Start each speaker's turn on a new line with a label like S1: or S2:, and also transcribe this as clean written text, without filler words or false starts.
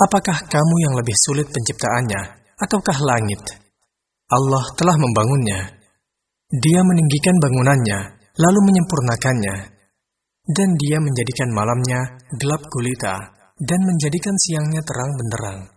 S1: Apakah kamu yang lebih sulit penciptaannya, ataukah langit? Allah telah membangunnya. Dia meninggikan bangunannya, lalu menyempurnakannya. Dan dia menjadikan malamnya gelap gulita, dan menjadikan siangnya terang benderang.